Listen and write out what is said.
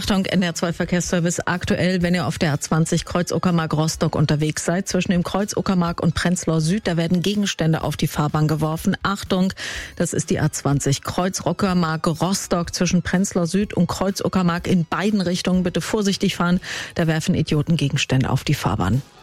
Achtung, NDR2 Verkehrsservice aktuell, wenn ihr auf der A20 Kreuz-Uckermark-Rostock unterwegs seid, zwischen dem Kreuz Uckermark und Prenzlau Süd, da werden Gegenstände auf die Fahrbahn geworfen. Achtung, das ist die A20 Kreuz-Uckermark-Rostock zwischen Prenzlau Süd und Kreuz Uckermark in beiden Richtungen. Bitte vorsichtig fahren, da werfen Idioten Gegenstände auf die Fahrbahn.